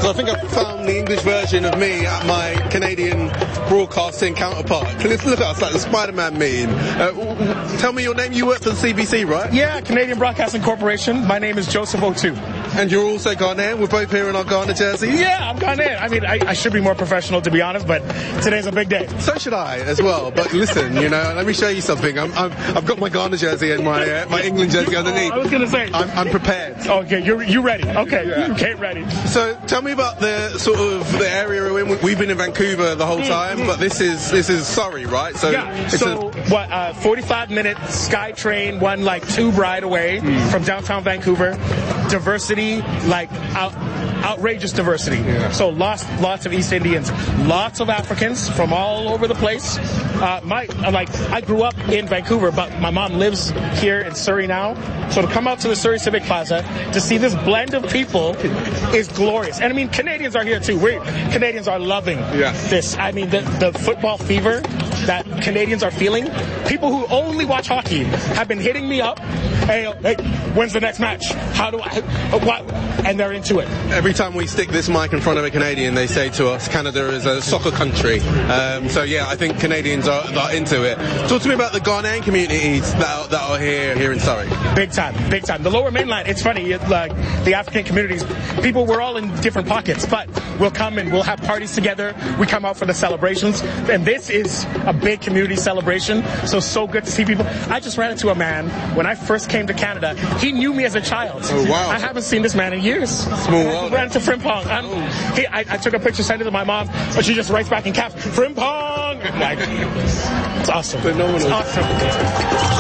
because I think I found the English version of me at my Canadian broadcasting counterpart. Let's look at us like the Spider-Man meme. Tell me your name. You work for the CBC, right? Yeah, Canadian Broadcasting Corporation. My name is Joseph O'Toole. And you're also Ghanaian. We're both here in our Ghana jerseys. Yeah, I'm Ghanaian. I mean, I should be more professional, to be honest, but today's a big day. So should I as well. But listen, let me show you something. I've got my Ghana jersey and my England jersey underneath. I was going to say. I'm prepared. Okay, you ready. Okay, yeah. Okay, ready. So tell me about the sort of the area we're in. We've been in Vancouver the whole time, but this is Surrey, right? So yeah. 45-minute SkyTrain, one like tube ride away from downtown Vancouver. Diversity, like outrageous diversity. Yeah. So lots of East Indians, lots of Africans from all over the place. I grew up in Vancouver, but my mom lives here in Surrey now. So to come out to the Surrey Civic Plaza to see this blend of people is glorious. And I mean, Canadians are here too. Canadians are loving this. I mean, the football fever that Canadians are feeling. People who only watch hockey have been hitting me up. Hey, when's the next match? How do I? What? And they're into it. Every time we stick this mic in front of a Canadian, they say to us, Canada is a soccer country. So yeah, I think Canadians are into it. Talk to me about the Ghanaian communities that are here in Surrey. Big time. The Lower Mainland, it's funny, like the African communities, we're all in different pockets, but we'll come and we'll have parties together. We come out for the celebrations, and this is a big community celebration, so good to see people. I just ran into a man when I first came to Canada. He knew me as a child. Oh, wow. I haven't seen this man in years. Small world. I ran into Frimpong. I took a picture, sent it to my mom, but she just writes back in caps, Frimpong! It's awesome. Phenomenal. It's awesome.